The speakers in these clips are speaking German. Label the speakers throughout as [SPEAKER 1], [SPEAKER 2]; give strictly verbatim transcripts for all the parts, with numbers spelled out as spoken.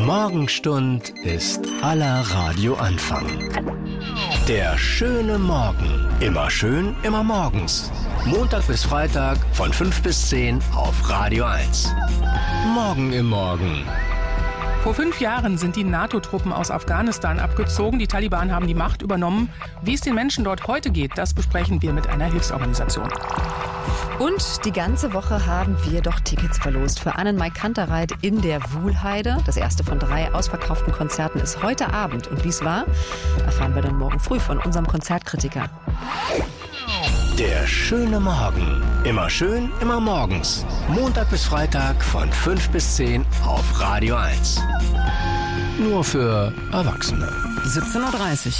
[SPEAKER 1] Morgenstund ist aller Radioanfang. Der schöne Morgen. Immer schön, immer morgens. Montag bis Freitag von fünf bis zehn auf Radio eins. Morgen im Morgen.
[SPEAKER 2] Vor fünf Jahren sind die NATO-Truppen aus Afghanistan abgezogen. Die Taliban haben die Macht übernommen. Wie es den Menschen dort heute geht, das besprechen wir mit einer Hilfsorganisation.
[SPEAKER 3] Und die ganze Woche haben wir doch Tickets verlost für Annenmai Kantereit in der Wuhlheide. Das erste von drei ausverkauften Konzerten ist heute Abend. Und wie es war, erfahren wir dann morgen früh von unserem Konzertkritiker.
[SPEAKER 1] Der schöne Morgen. Immer schön, immer morgens. Montag bis Freitag von fünf bis zehn auf Radio eins. Nur für Erwachsene.
[SPEAKER 3] siebzehn Uhr dreißig.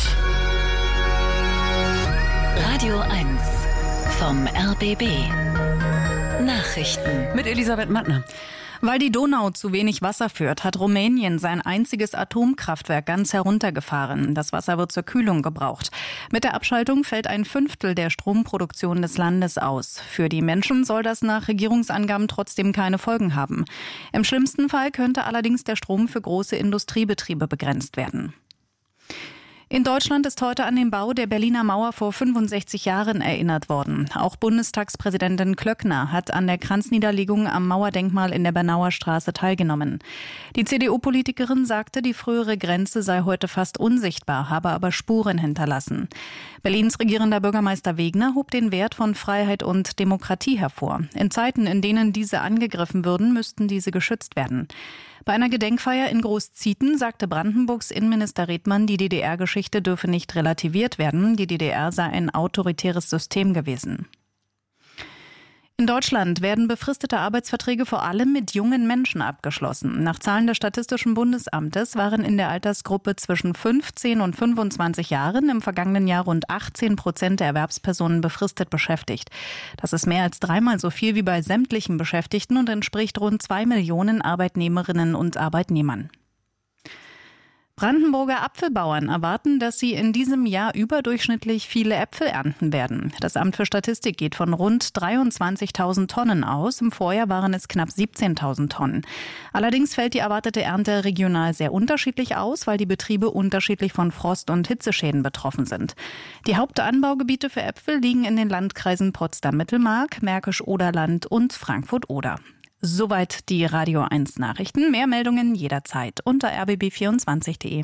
[SPEAKER 4] Radio eins vom R B B. Nachrichten.
[SPEAKER 5] Mit Elisabeth Mattner. Weil die Donau zu wenig Wasser führt, hat Rumänien sein einziges Atomkraftwerk ganz heruntergefahren. Das Wasser wird zur Kühlung gebraucht. Mit der Abschaltung fällt ein Fünftel der Stromproduktion des Landes aus. Für die Menschen soll das nach Regierungsangaben trotzdem keine Folgen haben. Im schlimmsten Fall könnte allerdings der Strom für große Industriebetriebe begrenzt werden. In Deutschland ist heute an den Bau der Berliner Mauer vor fünfundsechzig Jahren erinnert worden. Auch Bundestagspräsidentin Klöckner hat an der Kranzniederlegung am Mauerdenkmal in der Bernauer Straße teilgenommen. Die C D U-Politikerin sagte, die frühere Grenze sei heute fast unsichtbar, habe aber Spuren hinterlassen. Berlins regierender Bürgermeister Wegner hob den Wert von Freiheit und Demokratie hervor. In Zeiten, in denen diese angegriffen würden, müssten diese geschützt werden. Bei einer Gedenkfeier in Großzieten sagte Brandenburgs Innenminister Redmann, die D D R-Geschichte dürfe nicht relativiert werden. Die D D R sei ein autoritäres System gewesen. In Deutschland werden befristete Arbeitsverträge vor allem mit jungen Menschen abgeschlossen. Nach Zahlen des Statistischen Bundesamtes waren in der Altersgruppe zwischen fünfzehn und fünfundzwanzig Jahren im vergangenen Jahr rund achtzehn Prozent der Erwerbspersonen befristet beschäftigt. Das ist mehr als dreimal so viel wie bei sämtlichen Beschäftigten und entspricht rund zwei Millionen Arbeitnehmerinnen und Arbeitnehmern. Brandenburger Apfelbauern erwarten, dass sie in diesem Jahr überdurchschnittlich viele Äpfel ernten werden. Das Amt für Statistik geht von rund dreiundzwanzigtausend Tonnen aus. Im Vorjahr waren es knapp siebzehntausend Tonnen. Allerdings fällt die erwartete Ernte regional sehr unterschiedlich aus, weil die Betriebe unterschiedlich von Frost- und Hitzeschäden betroffen sind. Die Hauptanbaugebiete für Äpfel liegen in den Landkreisen Potsdam-Mittelmark, Märkisch-Oderland und Frankfurt-Oder. Soweit die Radio eins Nachrichten. Mehr Meldungen jederzeit unter r b b vierundzwanzig punkt d e.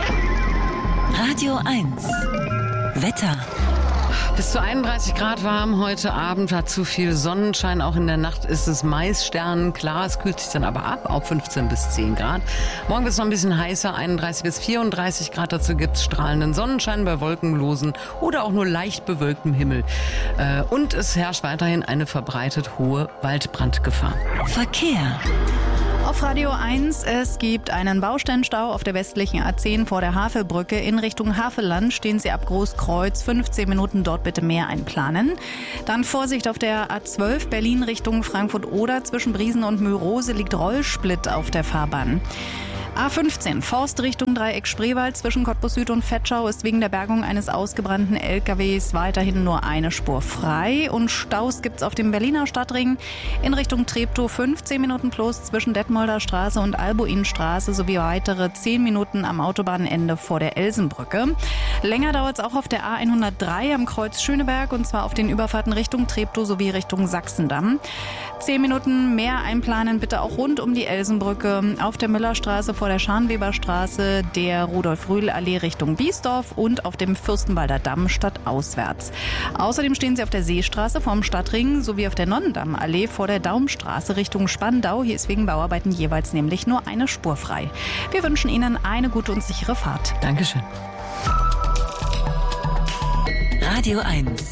[SPEAKER 4] Radio eins Wetter.
[SPEAKER 3] Bis zu einunddreißig Grad warm heute Abend, hat zu viel Sonnenschein. Auch in der Nacht ist es meist sternenklar. Es kühlt sich dann aber ab auf fünfzehn bis zehn Grad. Morgen wird es noch ein bisschen heißer, einunddreißig bis vierunddreißig Grad. Dazu gibt es strahlenden Sonnenschein bei wolkenlosen oder auch nur leicht bewölktem Himmel. Und es herrscht weiterhin eine verbreitet hohe Waldbrandgefahr.
[SPEAKER 4] Verkehr.
[SPEAKER 5] Auf Radio eins, es gibt einen Baustellenstau auf der westlichen A zehn vor der Havelbrücke. In Richtung Havelland stehen Sie ab Großkreuz. fünfzehn Minuten dort bitte mehr einplanen. Dann Vorsicht auf der A zwölf Berlin Richtung Frankfurt-Oder. Zwischen Briesen und Mörose liegt Rollsplit auf der Fahrbahn. A fünfzehn Forst Richtung Dreieck Spreewald zwischen Cottbus Süd und Vetschau ist wegen der Bergung eines ausgebrannten L K Ws weiterhin nur eine Spur frei. Und Staus gibt's auf dem Berliner Stadtring in Richtung Treptow fünfzehn Minuten plus zwischen Detmolder Straße und Albuinstraße sowie weitere zehn Minuten am Autobahnende vor der Elsenbrücke. Länger dauert's auch auf der A hundertdrei am Kreuz Schöneberg und zwar auf den Überfahrten Richtung Treptow sowie Richtung Sachsendamm. zehn Minuten mehr einplanen bitte auch rund um die Elsenbrücke auf der Müllerstraße vor der Scharnweberstraße, der Rudolf-Rühl-Allee Richtung Biesdorf und auf dem Fürstenwalder Damm stadtauswärts. Außerdem stehen Sie auf der Seestraße vorm Stadtring sowie auf der Nonnendammallee vor der Daumstraße Richtung Spandau. Hier ist wegen Bauarbeiten jeweils nämlich nur eine Spur frei. Wir wünschen Ihnen eine gute und sichere Fahrt.
[SPEAKER 3] Dankeschön.
[SPEAKER 4] Radio eins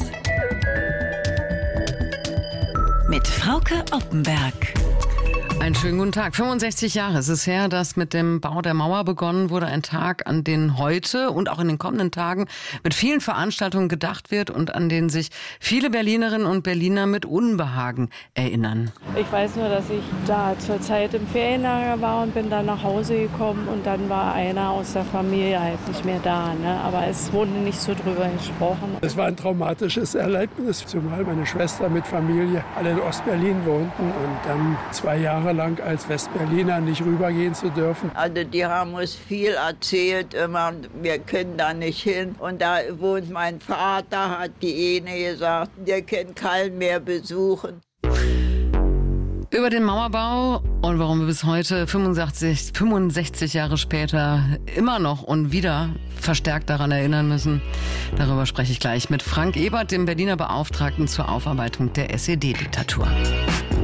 [SPEAKER 4] mit Frauke Oppenberg.
[SPEAKER 3] Einen schönen guten Tag. fünfundsechzig Jahre ist es her, dass mit dem Bau der Mauer begonnen wurde. Ein Tag, an den heute und auch in den kommenden Tagen mit vielen Veranstaltungen gedacht wird und an den sich viele Berlinerinnen und Berliner mit Unbehagen erinnern.
[SPEAKER 6] Ich weiß nur, dass ich da zur Zeit im Ferienlager war und bin dann nach Hause gekommen und dann war einer aus der Familie halt nicht mehr da. Ne? Aber es wurde nicht so drüber gesprochen.
[SPEAKER 7] Es war ein traumatisches Erlebnis, zumal meine Schwester mit Familie alle in Ostberlin wohnten und dann zwei Jahre Jahre lang als Westberliner nicht rübergehen zu dürfen.
[SPEAKER 8] Also die haben uns viel erzählt, immer, wir können da nicht hin. Und da wohnt mein Vater, hat die Ene gesagt, wir können keinen mehr besuchen.
[SPEAKER 3] Über den Mauerbau und warum wir bis heute fünfundsechzig, fünfundsechzig Jahre später immer noch und wieder verstärkt daran erinnern müssen. Darüber spreche ich gleich mit Frank Ebert, dem Berliner Beauftragten zur Aufarbeitung der S E D-Diktatur.